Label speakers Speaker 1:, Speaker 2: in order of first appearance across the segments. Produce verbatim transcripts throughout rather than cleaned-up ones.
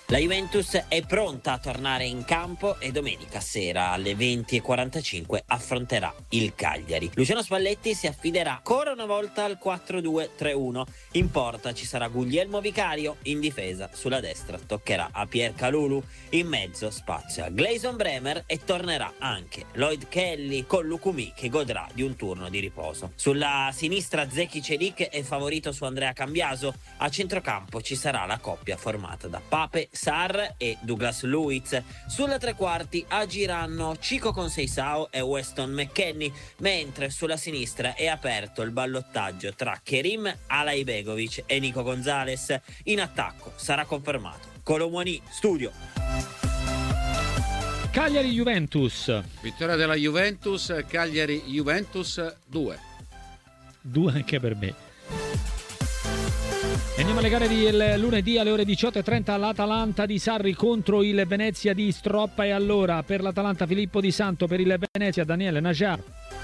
Speaker 1: La Juventus è pronta a tornare in campo e domenica sera alle venti e quarantacinque affronterà il Cagliari. Luciano Spalletti si affiderà ancora una volta al quattro due tre uno. In porta ci sarà Guglielmo Vicario, in difesa sulla destra toccherà a Pier Calulu, in mezzo spazia Gleison Bremer e tornerà anche Lloyd Kelly con Lukumi che godrà di un turno di riposo. Sulla sinistra Zeki Celik è favorito su Andrea Cambiaso, a centrocampo ci sarà la coppia formata da Pape Sarr e Douglas Luiz. Sulla tre quarti agiranno Chico Conceição e Weston McKennie, mentre sulla sinistra è aperto il ballottaggio tra Kerim Alaibegovic e Nico Gonzalez. In attacco sarà confermato Kolo Muani. Studio.
Speaker 2: Cagliari-Juventus.
Speaker 3: Vittoria della Juventus. Cagliari-Juventus due.
Speaker 2: Due anche per me. Andiamo alle gare di lunedì alle ore diciotto e trenta. L'Atalanta di Sarri contro il Venezia di Stroppa. E allora per l'Atalanta Filippo Di Santo, per il Venezia Daniele Najar.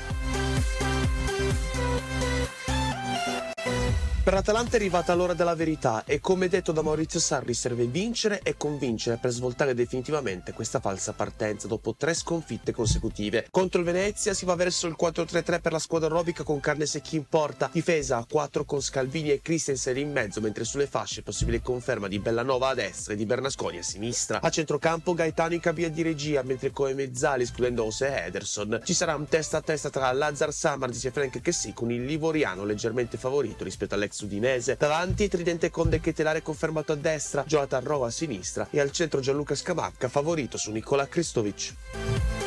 Speaker 4: Per l'Atalanta è arrivata l'ora della verità e, come detto da Maurizio Sarri, serve vincere e convincere per svoltare definitivamente questa falsa partenza dopo tre sconfitte consecutive. Contro il Venezia si va verso il quattro tre tre per la squadra robica con Carnesecchi in porta, difesa a quattro con Scalvini e Christensen in mezzo, mentre sulle fasce possibile conferma di Bellanova a destra e di Bernasconi a sinistra. A centrocampo Gaetano in cabina di regia, mentre come mezzali, escludendo Ose e Ederson, ci sarà un testa a testa tra Lazar Samardis e Frank Kessie, con il livoriano leggermente favorito rispetto all'ex udinese. Davanti Tridente Conde Ketelare confermato a destra, Jonathan Rowe a sinistra e al centro Gianluca Scamacca favorito su Nikola Kristovic.